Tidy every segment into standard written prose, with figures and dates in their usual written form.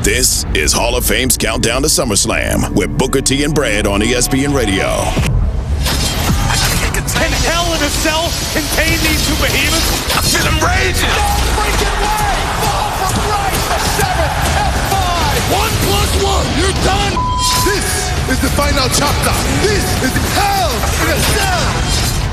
This is Hall of Fame's Countdown to SummerSlam with Booker T and Brad on ESPN Radio. Can Hell in a Cell contain these two behemoths? I feel them raging. No freaking way! Fall from right, the 7th, F5. 1+1, you're done. This is the final chapter. This is Hell in a Cell.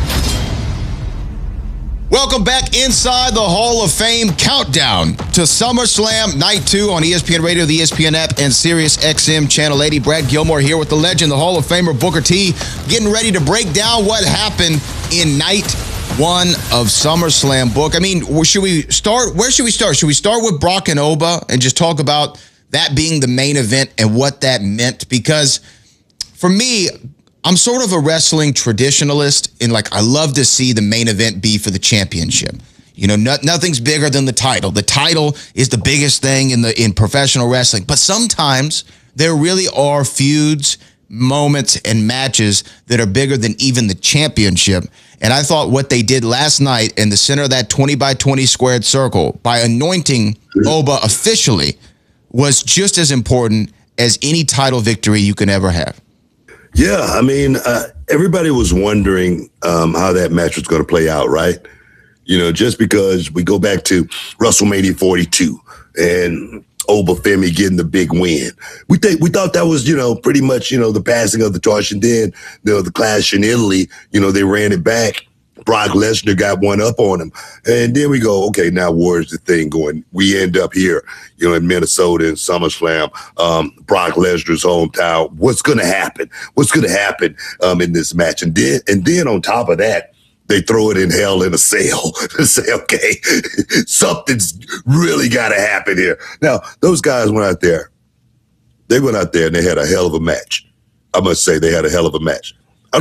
Welcome back inside the Hall of Fame Countdown to SummerSlam Night 2 on ESPN Radio, the ESPN app, and Sirius XM Channel 80. Brad Gilmore here with the legend, the Hall of Famer Booker T, getting ready to break down what happened in Night 1 of SummerSlam. Book, I mean, should we start? Where should we start? Should we start with Brock and Oba and just talk about that being the main event and what that meant? Because for me, I'm sort of a wrestling traditionalist, and I love to see the main event be for the championship. You know, nothing's bigger than the title. The title is the biggest thing in professional wrestling. But sometimes there really are feuds, moments, and matches that are bigger than even the championship. And I thought what they did last night in the center of that 20 by 20 squared circle by anointing Oba officially was just as important as any title victory you can ever have. Yeah, I mean, everybody was wondering how that match was going to play out, right? You know, just because we go back to WrestleMania 42 and Oba Femi getting the big win. We thought that was, pretty much, the passing of the torch. And then, the clash in Italy, they ran it back. Brock Lesnar got one up on him. And then we go, okay, now where's the thing going? We end up here, in Minnesota in SummerSlam, Brock Lesnar's hometown. What's going to happen? What's going to happen in this match? And then on top of that, they throw it in Hell in a Cell and say, okay, something's really got to happen here. Now, those guys went out there. They went out there and they had a hell of a match. I must say they had a hell of a match. I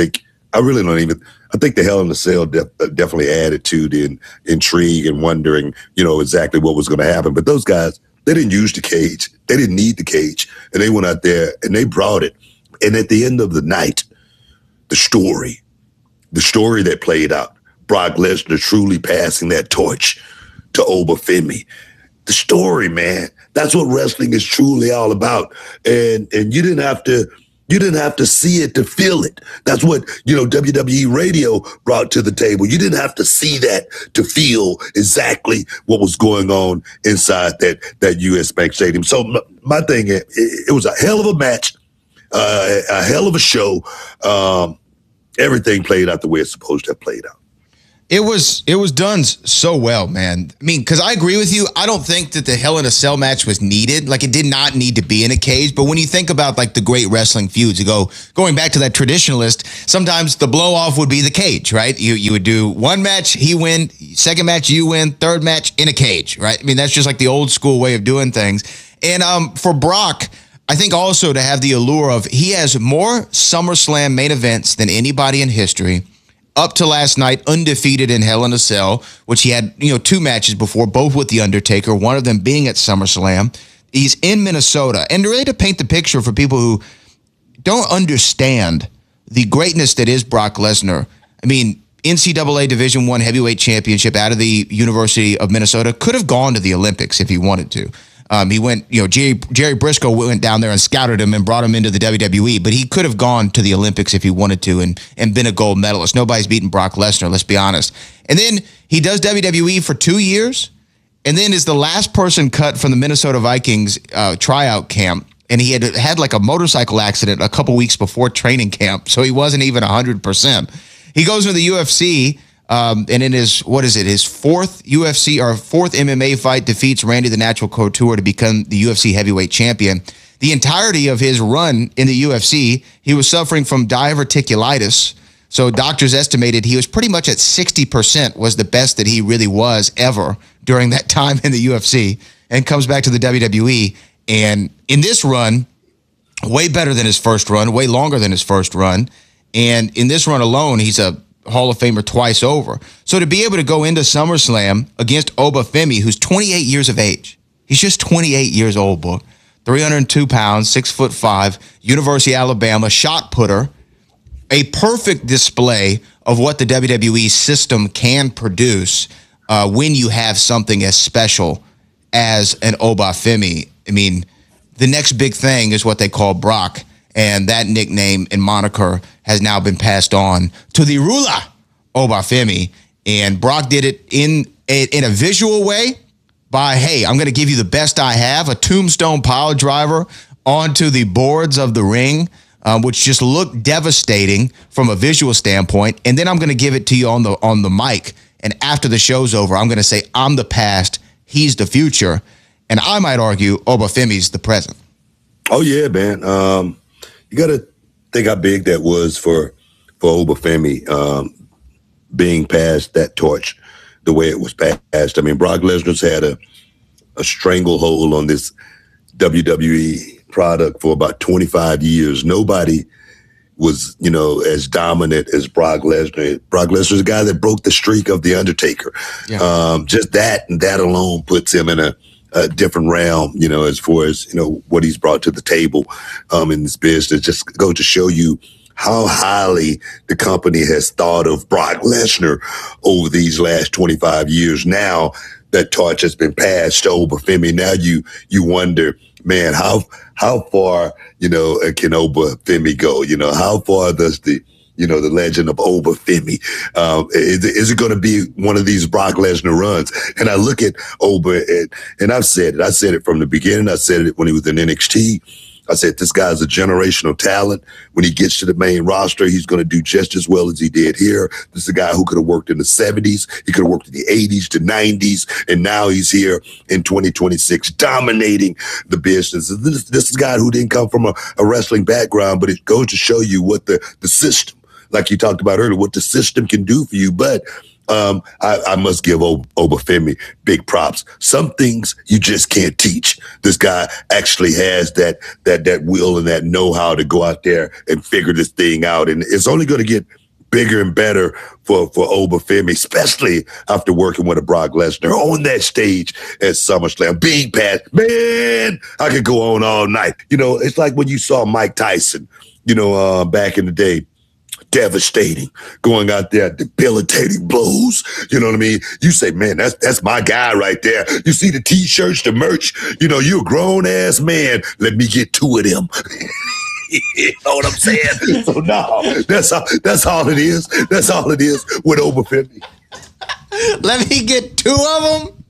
think the Hell in a Cell definitely added to the intrigue and wondering, exactly what was going to happen. But those guys, they didn't use the cage. They didn't need the cage. And they went out there and they brought it. And at the end of the night, the story that played out, Brock Lesnar truly passing that torch to Oba Femi. The story, man, that's what wrestling is truly all about. And you didn't have to see it to feel it. That's what, WWE Radio brought to the table. You didn't have to see that to feel exactly what was going on inside that US Bank Stadium. So my thing, it was a hell of a match, a hell of a show. Everything played out the way it's supposed to have played out. It was done so well, man. I mean, because I agree with you. I don't think that the Hell in a Cell match was needed. It did not need to be in a cage. But when you think about the great wrestling feuds, going back to that traditionalist, sometimes the blow off would be the cage, right? You would do one match, he win, second match, you win, third match in a cage, right? I mean, that's just the old school way of doing things. And for Brock, I think also to have the allure of he has more SummerSlam main events than anybody in history. Up to last night, undefeated in Hell in a Cell, which he had, 2 matches before, both with The Undertaker, one of them being at SummerSlam. He's in Minnesota. And really to paint the picture for people who don't understand the greatness that is Brock Lesnar, I mean, NCAA Division I heavyweight championship out of the University of Minnesota, could have gone to the Olympics if he wanted to. He went, Jerry Briscoe went down there and scouted him and brought him into the WWE, but he could have gone to the Olympics if he wanted to and been a gold medalist. Nobody's beaten Brock Lesnar, let's be honest. And then he does WWE for 2 years and then is the last person cut from the Minnesota Vikings tryout camp. And he had a motorcycle accident a couple weeks before training camp, so he wasn't even 100%. He goes into the UFC. And in his fourth UFC or fourth MMA fight, defeats Randy the Natural Couture to become the UFC heavyweight champion. The entirety of his run in the UFC, he was suffering from diverticulitis. So doctors estimated he was pretty much at 60% was the best that he really was ever during that time in the UFC, and comes back to the WWE. And in this run, way better than his first run, way longer than his first run. And in this run alone, he's a Hall of Famer twice over. So to be able to go into SummerSlam against Oba Femi, who's 28 years of age. He's just 28 years old, boy. 302 pounds, 6'5", University of Alabama, shot putter. A perfect display of what the WWE system can produce when you have something as special as an Oba Femi. I mean, the next big thing is what they call Brock, and that nickname and moniker has now been passed on to the ruler, Obafemi. And Brock did it in a visual way by, hey, I'm going to give you the best I have, a tombstone pile driver onto the boards of the ring, which just looked devastating from a visual standpoint. And then I'm going to give it to you on the mic. And after the show's over, I'm going to say, I'm the past, he's the future. And I might argue Obafemi's the present. Oh, yeah, man. You got to think how big that was for Obafemi being passed that torch the way it was passed. I mean, Brock Lesnar's had a stranglehold on this WWE product for about 25 years. Nobody was, as dominant as Brock Lesnar. Brock Lesnar's a guy that broke the streak of The Undertaker. Yeah. Just that alone puts him in a different realm, as far as, what he's brought to the table in this business. Just go to show you how highly the company has thought of Brock Lesnar over these last 25 years. Now that torch has been passed to Obafemi. Now you wonder, man, how far, can Obafemi go? How far does the legend of Obafemi, is it going to be one of these Brock Lesnar runs? And I look at Oba, and I said it from the beginning. I said it when he was in NXT. I said, this guy's a generational talent. When he gets to the main roster, he's going to do just as well as he did here. This is a guy who could have worked in the 70s. He could have worked in the 80s to 90s. And now he's here in 2026, dominating the business. This is a guy who didn't come from a wrestling background, but it goes to show you what the system, like you talked about earlier, what the system can do for you. But I must give Obafemi big props. Some things you just can't teach. This guy actually has that will and that know-how to go out there and figure this thing out. And it's only going to get bigger and better for Obafemi, especially after working with a Brock Lesnar on that stage at SummerSlam. Being passed, man, I could go on all night. It's like when you saw Mike Tyson, back in the day. Devastating, going out there, debilitating blows. You know what I mean? You say, man, that's my guy right there. You see the T-shirts, the merch. You're a grown ass man. Let me get two of them. You know what I'm saying? So no, that's all it is. That's all it is with Obafemi. Let me get two of them.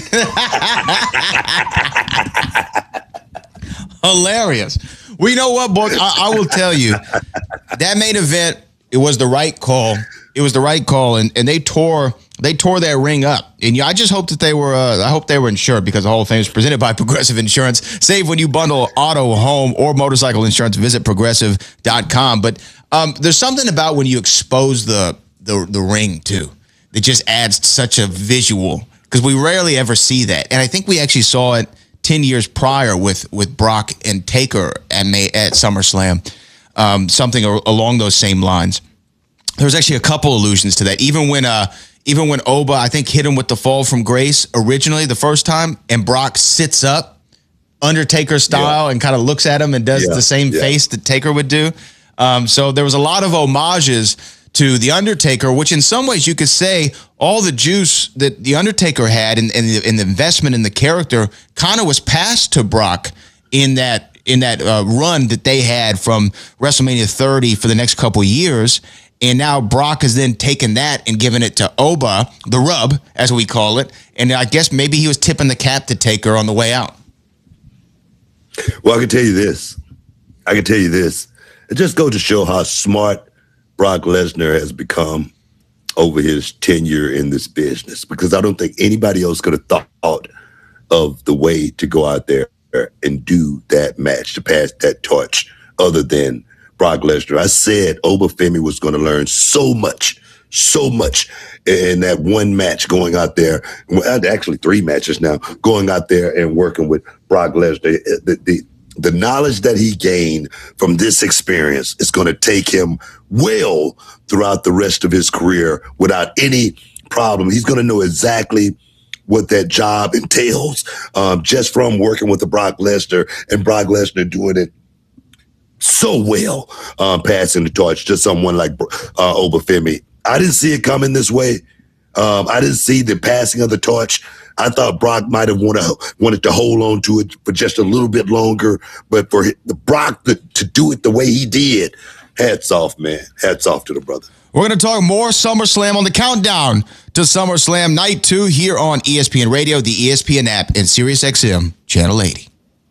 Hilarious. Well, you know what, boy? I will tell you, that main event, it was the right call. It was the right call, and they tore that ring up. And I just hope that they were. I hope they were insured, because the whole thing is presented by Progressive Insurance. Save when you bundle auto, home, or motorcycle insurance. Visit progressive.com. But there's something about when you expose the ring too that just adds such a visual, because we rarely ever see that. And I think we actually saw it 10 years prior with Brock and Taker at SummerSlam. Something along those same lines. There was actually a couple allusions to that. Even when Oba, I think, hit him with the fall from grace originally the first time, and Brock sits up Undertaker style and kind of looks at him and does the same face that Taker would do. So there was a lot of homages to the Undertaker, which in some ways you could say all the juice that the Undertaker had and the investment in the character kind of was passed to Brock in that run that they had from WrestleMania 30 for the next couple of years. And now Brock has then taken that and given it to Oba, the rub, as we call it. And I guess maybe he was tipping the cap to Taker on the way out. Well, I can tell you this. It just goes to show how smart Brock Lesnar has become over his tenure in this business, because I don't think anybody else could have thought of the way to go out there and do that match, to pass that torch, other than Brock Lesnar. I said Obafemi was going to learn so much in that one match, going out there, actually 3 matches now, going out there and working with Brock Lesnar. The knowledge that he gained from this experience is going to take him well throughout the rest of his career without any problem. He's going to know exactly what that job entails, just from working with the Brock Lesnar, and Brock Lesnar doing it so well, passing the torch to someone like Obafemi. I didn't see it coming this way. I didn't see the passing of the torch I thought Brock might have wanted to hold on to it for just a little bit longer, but for the Brock to do it the way he did, hats off, man. Hats off to the brother. We're going to talk more SummerSlam on the countdown to SummerSlam Night 2 here on ESPN Radio, the ESPN app, and SiriusXM Channel 80.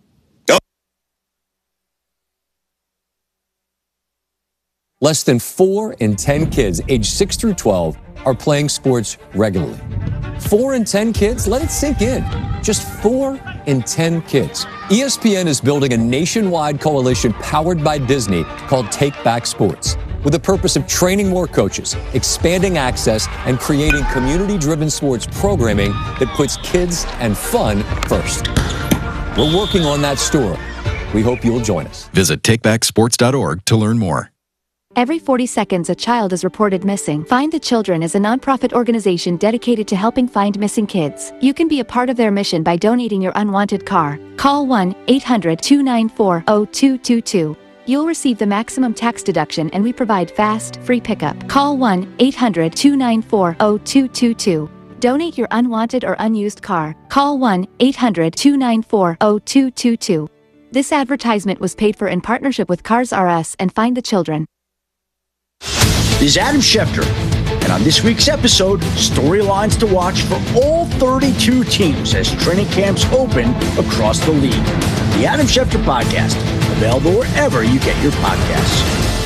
Less than 4 in 10 kids aged 6 through 12 are playing sports regularly. 4 in 10 kids? Let it sink in. Just 4 in 10 kids. ESPN is building a nationwide coalition powered by Disney called Take Back Sports, with the purpose of training more coaches, expanding access, and creating community-driven sports programming that puts kids and fun first. We're working on that story. We hope you'll join us. Visit takebacksports.org to learn more. Every 40 seconds, a child is reported missing. Find the Children is a nonprofit organization dedicated to helping find missing kids. You can be a part of their mission by donating your unwanted car. Call 1-800-294-0222. You'll receive the maximum tax deduction, and we provide fast, free pickup. Call 1-800-294-0222. Donate your unwanted or unused car. Call 1-800-294-0222. This advertisement was paid for in partnership with Cars R Us and Find the Children. This is Adam Schefter, and on this week's episode, storylines to watch for all 32 teams as training camps open across the league. The Adam Schefter Podcast, available wherever you get your podcasts.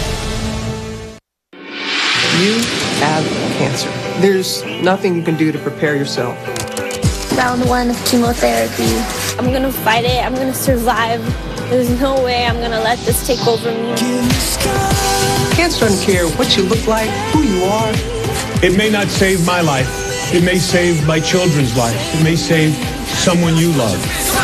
You have cancer. There's nothing you can do to prepare yourself. Round 1 of chemotherapy. I'm gonna fight it. I'm gonna survive. There's no way I'm gonna let this take over me. Cancer doesn't care what you look like, who you are. It may not save my life. It may save my children's life. It may save someone you love.